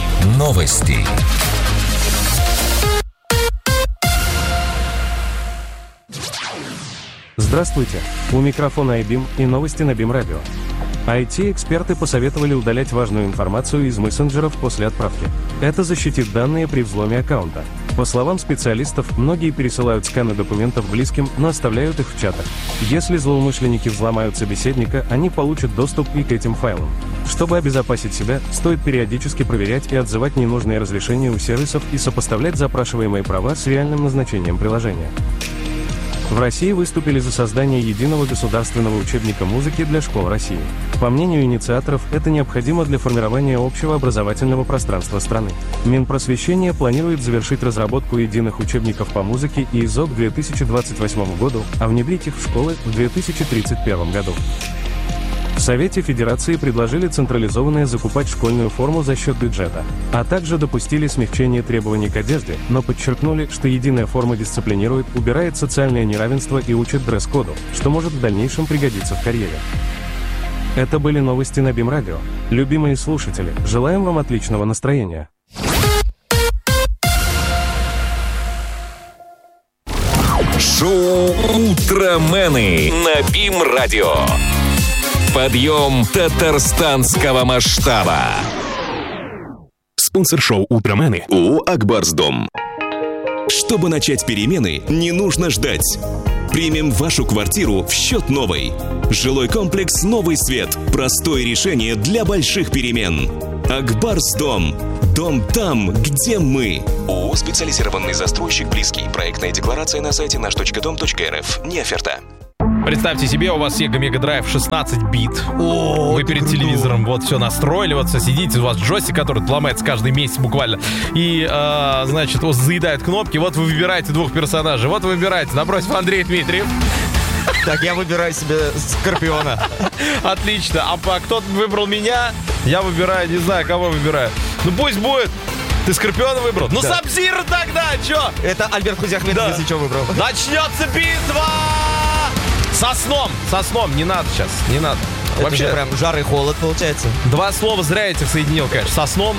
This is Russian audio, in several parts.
Новости. Здравствуйте, у микрофона iBeam и новости на БИМ Радио. IT-эксперты посоветовали удалять важную информацию из мессенджеров после отправки. Это защитит данные при взломе аккаунта. По словам специалистов, многие пересылают сканы документов близким, но оставляют их в чатах. Если злоумышленники взломают собеседника, они получат доступ и к этим файлам. Чтобы обезопасить себя, стоит периодически проверять и отзывать ненужные разрешения у сервисов и сопоставлять запрашиваемые права с реальным назначением приложения. В России выступили за создание единого государственного учебника музыки для школ России. По мнению инициаторов, это необходимо для формирования общего образовательного пространства страны. Минпросвещение планирует завершить разработку единых учебников по музыке и ИЗО к 2028 году, а внедрить их в школы в 2031 году. В Совете Федерации предложили централизованно закупать школьную форму за счет бюджета, а также допустили смягчение требований к одежде, но подчеркнули, что единая форма дисциплинирует, убирает социальное неравенство и учит дресс-коду, что может в дальнейшем пригодиться в карьере. Это были новости на БИМ Радио. Любимые слушатели, желаем вам отличного настроения. Шоу «Утромены» на БИМ Радио. Подъем татарстанского масштаба. Спонсор шоу «Утромены» ООО «Акбарсдом». Чтобы начать перемены, не нужно ждать. Примем вашу квартиру в счет новой. Жилой комплекс «Новый свет». Простое решение для больших перемен. Акбарсдом. Дом там, где мы. ООО «Специализированный застройщик Близкий». Проектная декларация на сайте наш.дом.рф. Не оферта. Представьте себе, у вас Sega Mega Drive 16 бит. Вы перед телевизором вот все настроили, вот все сидите, у вас джойстик, который ломается каждый месяц буквально. И, значит, заедает кнопки. Вот вы выбираете двух персонажей. Вот вы выбираете напротив Андрей Дмитриев. Так, я выбираю себе Скорпиона. Отлично. А кто-то выбрал меня, я выбираю, не знаю, кого выбираю. Ну пусть будет. Ты Скорпиона выбрал? Ну, Да. Сабзир тогда, чё? Это Альберт Хузяхметов, Да. если что, выбрал. Начнется битва! Сосном, не надо сейчас, не надо. Это Вообще, же прям жар и холод получается. два слова зря этих соединил, конечно. Сосном.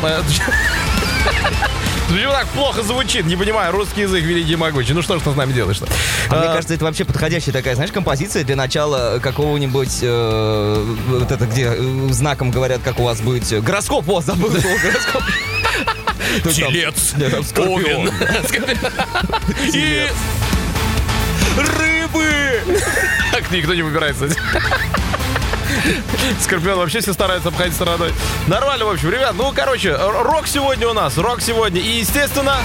Почему так плохо звучит? Не понимаю, русский язык великий и могучий. Ну что ж ты с нами делаешь-то? Мне кажется, это вообще подходящая такая, знаешь, композиция для начала какого-нибудь, вот это где знаком говорят, как у вас будет гороскоп. О, забыл слово гороскоп. Телец, Нет, там Скорпион. Овен. И Рыбы! так никто не выбирает, кстати. Скорпион вообще все старается обходить стороной. Нормально, в общем, ребят. Ну, короче, рок сегодня у нас. Рок сегодня. И, естественно...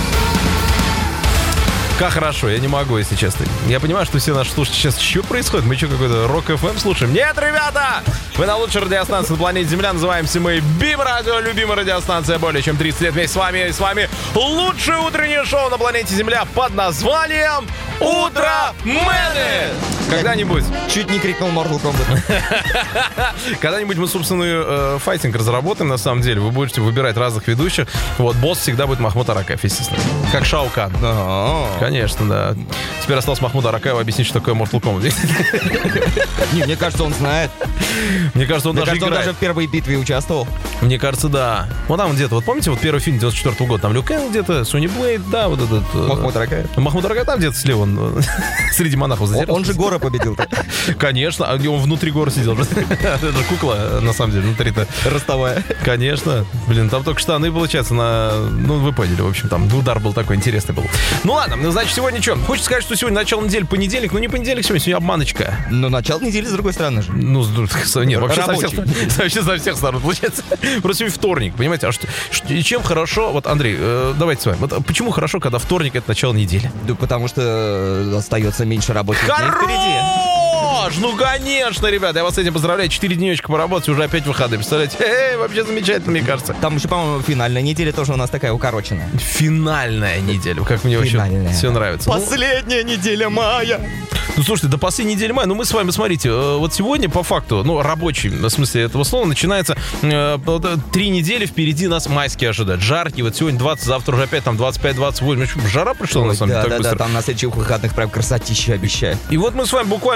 Как хорошо, я не могу, если честно. Я понимаю, что все наши слушатели сейчас, что происходит? Мы что, какой-то Рок-ФМ слушаем? Нет, ребята! Вы на лучшей радиостанции на планете Земля. Называемся мы БИМ Радио, любимая радиостанция более чем 30 лет вместе с вами. И с вами лучшее утреннее шоу на планете Земля под названием «Утромены». Когда-нибудь... Чуть не крикнул Mortal Kombat. Когда-нибудь мы собственный файтинг разработаем, на самом деле. Вы будете выбирать разных ведущих. Вот, босс всегда будет Махмуд Аракаев, естественно. Как Шао Кан. Конечно, да. Теперь осталось Махмуду Аракаеву объяснить, что такое Mortal Kombat. Не, мне кажется, он знает. Мне кажется, он Мне даже кажется, он играет. даже в первой битве участвовал. Мне кажется, да. Вот там где-то, вот помните, вот первый фильм 94-го года, там Лю Кэн где-то, Сони Блейд, да, вот этот... Махмуд Аракаев. Махмуд Аракаев там где-то слева, он среди монахов задержался. Он же Гора победил. Конечно, а он внутри горы сидел. Это же кукла, на самом деле, внутри-то. Ростовая. Конечно. Блин, там только штаны, получается, Ну, вы поняли, в общем, там удар был такой интересный был. Ну ладно, ну, значит, сегодня что? Хочется сказать, что сегодня начало недели, понедельник, но не понедельник сегодня обманочка. Но начало недели, с другой стороны же. Ну, нет, вообще со всех сторон получается. Просто сегодня вторник, понимаете? И чем хорошо, вот, Андрей, давайте с вами. Вот почему хорошо, когда вторник — это начало недели? Да потому что остается меньше рабочих дней впереди. Ну, конечно, ребята, я вас с этим поздравляю. 4 дневочка поработать, уже опять выходные. Представляете? Вообще замечательно, мне кажется. Там еще, по-моему, финальная неделя тоже у нас такая укороченная. Финальная неделя. Как мне вообще все нравится. Последняя неделя мая. Ну, слушайте, до последней недели мая, ну, мы с вами, смотрите, вот сегодня, по факту, ну, рабочий, в смысле этого слова, начинается 3 недели впереди нас майские ожидают. Жаркие, вот сегодня 20, завтра уже опять там 25-28. Жара пришла, на самом деле, так быстро. Да, там на следующих выходных прям красотища обещают. И вот мы с вами буквально вот 3 недели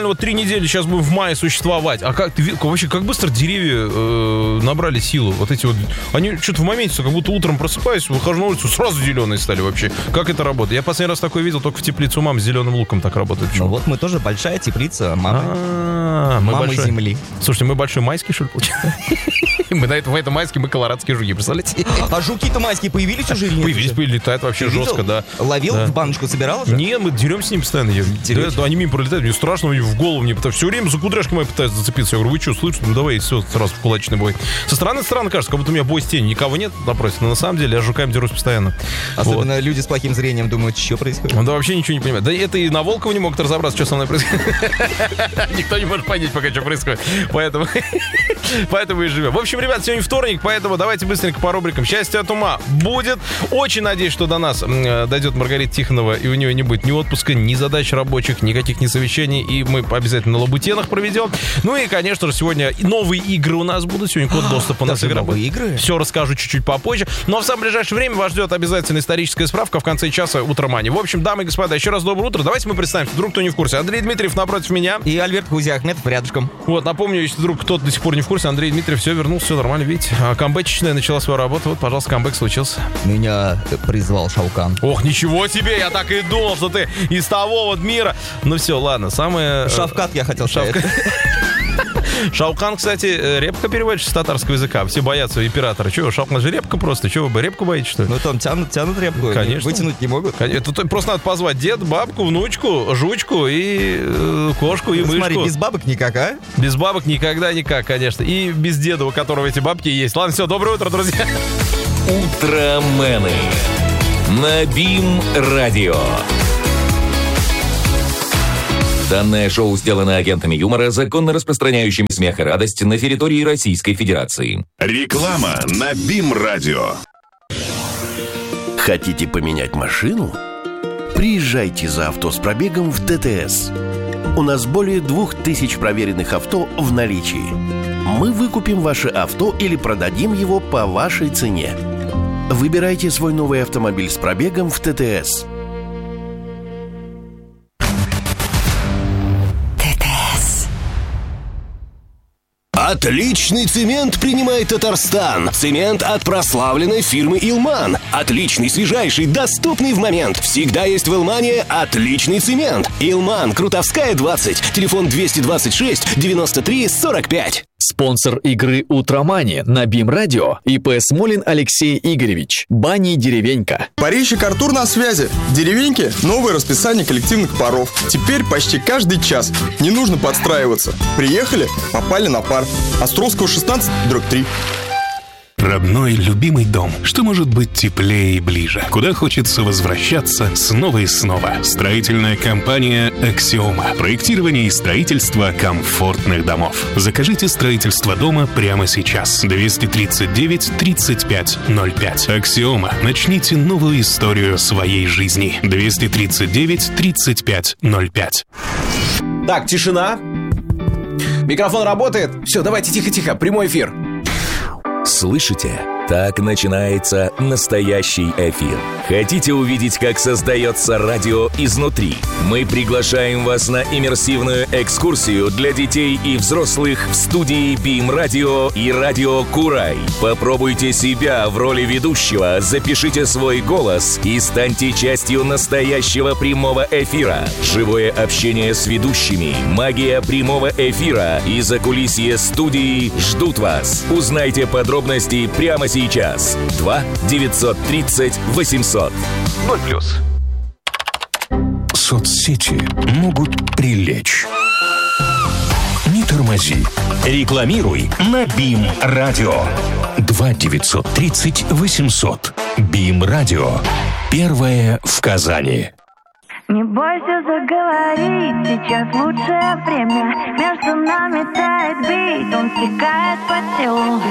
недели, сейчас будем в мае существовать. А как вообще, как быстро деревья набрали силу? Вот эти вот, они что-то в моменте, как будто утром просыпаюсь, выхожу на улицу, сразу зеленые стали вообще. Как это работает? Я последний раз такое видел, только в теплице у мамы с зеленым луком так работает. Ну вот мы тоже большая теплица мамы земли. Слушайте, мы большой майский, что ли, получается? Мы в этом майске мы колорадские жуки, представляете? А жуки-то майские появились уже или нет? Появились, летают вообще жестко, да. Ловил, в баночку собирал уже? Нет, мы деремся с ним постоянно. Да, они мимо пролетают, мне страшно, мне в голову мне пытаются. Все время за кудряшки мои пытаются зацепиться. Я говорю, вы что, слышите? Ну давай, все, сразу в кулачный бой. Со стороны странно кажется, как будто у меня бой с тенью. Никого нет напротив, но на самом деле я с жуками дерусь постоянно. Особенно люди с плохим зрением думают, что происходит. Да вообще ничего не понимают. Да это и на Волкова не могут разобраться, что со мной происходит. Никто не может понять пока, что происходит. Поэтому и живем. В общем, ребят, сегодня вторник, поэтому давайте быстренько по рубрикам. «Счастье от ума» будет. Очень надеюсь, что до нас дойдет Маргарита Тихонова, и у нее не будет ни отпуска, ни задач рабочих, никаких не совещаний, и мы обязательно на Лабутенах проведем. Ну и, конечно же, сегодня новые игры у нас будут. Сегодня код доступа у нас игра будет. Игры? Все расскажу чуть-чуть попозже. Но в самое ближайшее время вас ждет обязательно историческая справка в конце часа «Утромани». В общем, дамы и господа, еще раз доброе утро. Давайте мы представимся, вдруг кто не в курсе. Андрей Дмитриев напротив меня. И Альберт Хузиахметов рядышком. Вот, напомню, если вдруг кто-то до сих пор не в курсе, Андрей Дмитриев все вернулся, все нормально, видите. Камбэчечная начала свою работу. Вот, пожалуйста, камбэк случился. Меня призвал Шаукан. Ох, ничего себе, я так и думал, что ты из того вот мира. Ну все, ладно, самое... Шавкат я хотел сказать. Шаукан, кстати, репка переводится с татарского языка. Все боятся императора. Чего, Шаукан же репка просто. Чего вы репку боитесь, что ли? Ну там тянут репку. Конечно. Вытянуть не могут. Это просто надо позвать дед, бабку, внучку, жучку и кошку, и мышку. Смотри, без бабок никак, а? Без бабок никогда никак, конечно. И без деда, у которого эти бабки есть. Ладно, все, доброе утро, друзья. Утромены на БИМ-радио. Данное шоу сделано агентами юмора, законно распространяющими смех и радость на территории Российской Федерации. Реклама на БИМ-радио. Хотите поменять машину? Приезжайте за авто с пробегом в ТТС. У нас более 2000 проверенных авто в наличии. Мы выкупим ваше авто или продадим его по вашей цене. Выбирайте свой новый автомобиль с пробегом в ТТС. Отличный цемент принимает Татарстан. Цемент от прославленной фирмы «Илман». Отличный, свежайший, доступный в момент. Всегда есть в «Илмане» отличный цемент. «Илман», Крутовская, 20. Телефон 226 93 45. Спонсор игры «Утромани» на БИМ-радио ИП Смолин Алексей Игоревич. Бани «Деревенька». Парильщик Артур на связи. «Деревеньки» — новое расписание коллективных паров. Теперь почти каждый час. Не нужно подстраиваться. Приехали — попали на пар. Островского 16/3. Родной, любимый дом. Что может быть теплее и ближе? Куда хочется возвращаться снова и снова? Строительная компания «Аксиома». Проектирование и строительство комфортных домов. Закажите строительство дома прямо сейчас. 239 35 05. «Аксиома». Начните новую историю своей жизни. 239 35 05. Так, тишина. Микрофон работает? Все, давайте тихо-тихо, прямой эфир. Слышите? Так начинается настоящий эфир. Хотите увидеть, как создается радио изнутри? Мы приглашаем вас на иммерсивную экскурсию для детей и взрослых в студии БИМ-радио и радио Курай. Попробуйте себя в роли ведущего, запишите свой голос и станьте частью настоящего прямого эфира. Живое общение с ведущими, магия прямого эфира и закулисье студии ждут вас. Узнайте подробности прямо сейчас. 2 930 800 0+. Соцсети могут прилечь. Не тормози. Рекламируй на БИМ-радио. 2 930 800. БИМ-радио. Первое в Казани. Не бойся заговорить, сейчас лучшее время. Между нами тает бит, он стекает по телу.